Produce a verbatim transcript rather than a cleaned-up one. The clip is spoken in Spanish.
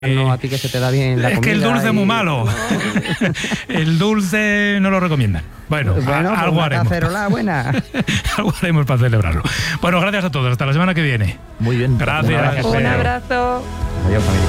No, a ti que se te da bien la es comida. que el dulce es y... muy malo. El dulce no lo recomiendan. Bueno, bueno a, pues algo una haremos. cacerola buena. Algo haremos para celebrarlo. Bueno, gracias a todos. Hasta la semana que viene. Muy bien. Gracias. Gracias. Un abrazo. Adiós, familia.